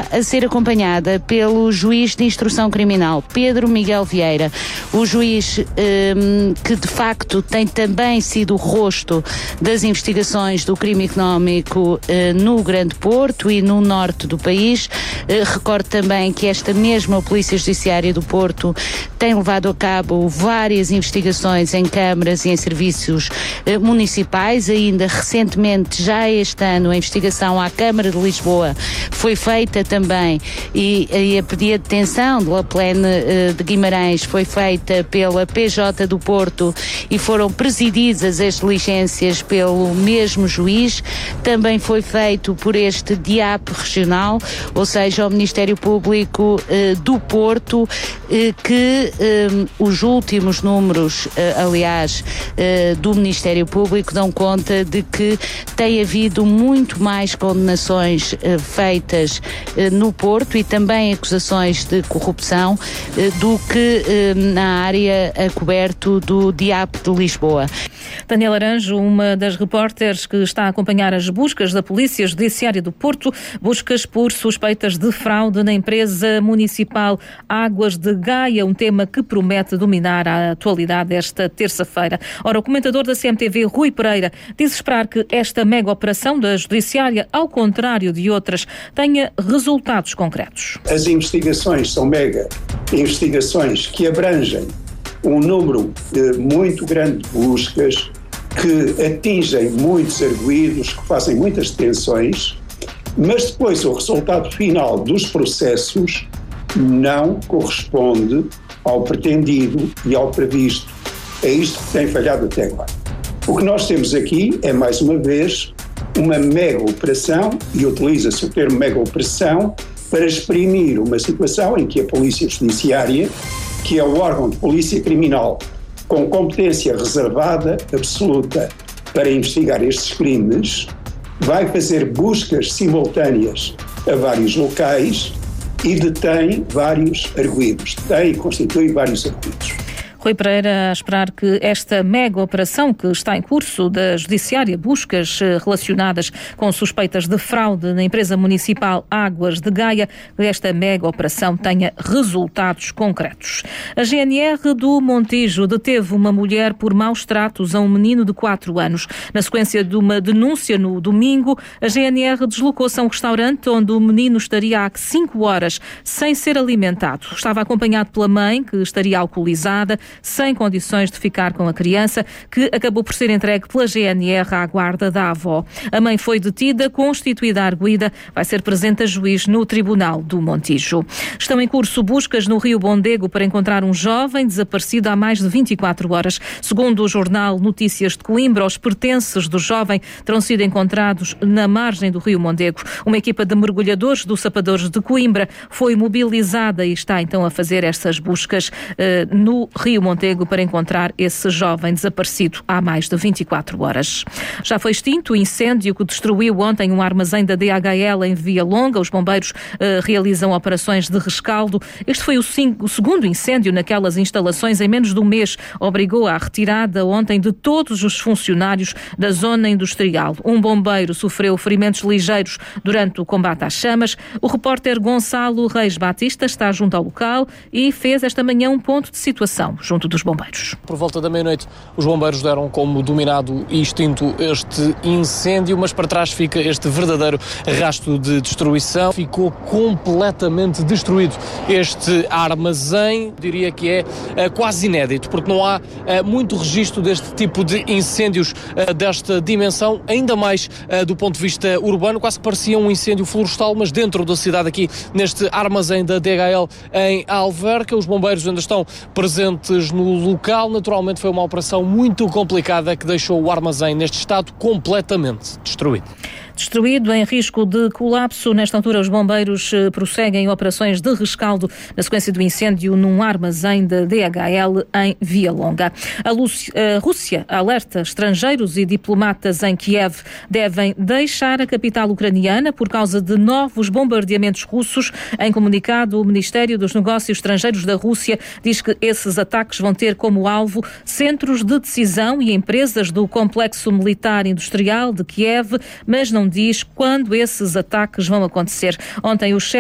está a ser acompanhada pelo juiz de instrução criminal, Pedro Miguel Vieira, o juiz que de facto tem também sido o rosto das investigações do crime económico no Grande Porto e no norte do país. Recordo também que esta mesma Polícia Judiciária do Porto tem levado a cabo várias investigações em câmaras e em serviços municipais. Ainda recentemente, já este ano, a investigação à Câmara de Lisboa foi feita também e a pedir a detenção de La Plene de Guimarães foi feita pela PJ do Porto e foram presididas as diligências pelo mesmo juiz. Também foi feito por este DIAP regional, ou seja, o Ministério Público do Porto, que os últimos números, aliás, do Ministério Público dão conta de que tem havido muito mais condenações feitas no Porto e também acusações de corrupção do que na área a coberto do DIAP de Lisboa. Daniela Aranjo, uma das repórteres que está a acompanhar as buscas da Polícia Judiciária do Porto, buscas por suspeitas de fraude na empresa municipal Águas de Gaia, um tema que promete dominar a atualidade esta terça-feira. Ora, o comentador da CMTV, Rui Pereira, diz esperar que esta mega operação da Judiciária, ao contrário de outras, tenha resultados concretos. As investigações são mega investigações que abrangem um número muito grande de buscas, que atingem muitos arguidos, que fazem muitas detenções, mas depois o resultado final dos processos não corresponde ao pretendido e ao previsto. É isto que tem falhado até agora. O que nós temos aqui é, mais uma vez, uma mega operação, e utiliza-se o termo mega operação para exprimir uma situação em que a Polícia Judiciária, que é o órgão de polícia criminal com competência reservada absoluta para investigar estes crimes, vai fazer buscas simultâneas a vários locais e detém vários arguidos, detém e constitui vários arguidos. Rui Pereira a esperar que esta mega operação que está em curso da Judiciária, buscas relacionadas com suspeitas de fraude na empresa municipal Águas de Gaia, que esta mega operação tenha resultados concretos. A GNR do Montijo deteve uma mulher por maus tratos a um menino de 4 anos. Na sequência de uma denúncia no domingo, a GNR deslocou-se a um restaurante onde o menino estaria há 5 horas sem ser alimentado. Estava acompanhado pela mãe, que estaria alcoolizada, sem condições de ficar com a criança, que acabou por ser entregue pela GNR à guarda da avó. A mãe foi detida, constituída a arguida, vai ser presente a juiz no Tribunal do Montijo. Estão em curso buscas no Rio Mondego para encontrar um jovem desaparecido há mais de 24 horas. Segundo o jornal Notícias de Coimbra, os pertences do jovem terão sido encontrados na margem do Rio Mondego. Uma equipa de mergulhadores do Sapadores de Coimbra foi mobilizada e está então a fazer essas buscas no Rio Mondego para encontrar esse jovem desaparecido há mais de 24 horas. Já foi extinto o incêndio que destruiu ontem um armazém da DHL em Via Longa. Os bombeiros realizam operações de rescaldo. Este foi o segundo incêndio naquelas instalações em menos de um mês. Obrigou à retirada ontem de todos os funcionários da zona industrial. Um bombeiro sofreu ferimentos ligeiros durante o combate às chamas. O repórter Gonçalo Reis Batista está junto ao local e fez esta manhã um ponto de situação junto dos bombeiros. Por volta da meia-noite, os bombeiros deram como dominado e extinto este incêndio, mas para trás fica este verdadeiro rastro de destruição. Ficou completamente destruído este armazém, diria que é quase inédito, porque não há muito registro deste tipo de incêndios desta dimensão, ainda mais do ponto de vista urbano. Quase que parecia um incêndio florestal, mas dentro da cidade, aqui neste armazém da DHL em Alverca. Os bombeiros ainda estão presentes no local. Naturalmente foi uma operação muito complicada que deixou o armazém neste estado completamente destruído. Destruído, em risco de colapso. Nesta altura, os bombeiros prosseguem operações de rescaldo na sequência do incêndio num armazém da DHL em Via Longa. A Rússia alerta estrangeiros e diplomatas em Kiev devem deixar a capital ucraniana por causa de novos bombardeamentos russos. Em comunicado, o Ministério dos Negócios Estrangeiros da Rússia diz que esses ataques vão ter como alvo centros de decisão e empresas do complexo militar industrial de Kiev, mas não diz quando esses ataques vão acontecer. Ontem, o chefe